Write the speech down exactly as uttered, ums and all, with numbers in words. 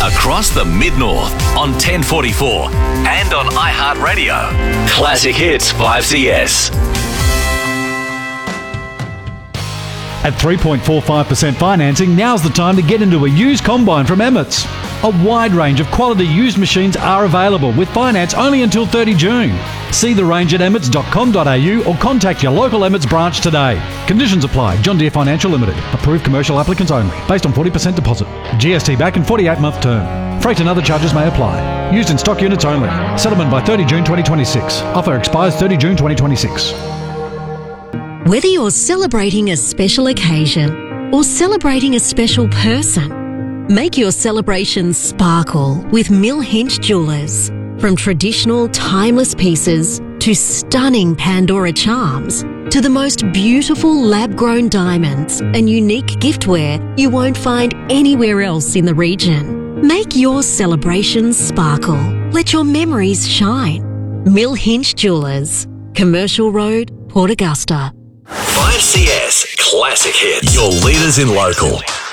across the Mid-North on ten forty-four and on iHeartRadio. Classic Hits five C S. At three point four five percent financing, now's the time to get into a used combine from Emmets. A wide range of quality used machines are available with finance only until thirty June. See the range at emmets dot com dot a u or contact your local Emmets branch today. Conditions apply. John Deere Financial Limited. Approved commercial applicants only. Based on forty percent deposit. G S T back and forty-eight month term. Freight and other charges may apply. Used in stock units only. Settlement by thirty June twenty twenty-six. Offer expires thirty June twenty twenty-six. Whether you're celebrating a special occasion or celebrating a special person, make your celebrations sparkle with Mill Hinch Jewellers. From traditional, timeless pieces to stunning Pandora charms to the most beautiful lab-grown diamonds and unique giftware you won't find anywhere else in the region. Make your celebrations sparkle. Let your memories shine. Mill Hinch Jewellers, Commercial Road, Port Augusta. five C S Classic Hits. Your leaders in local.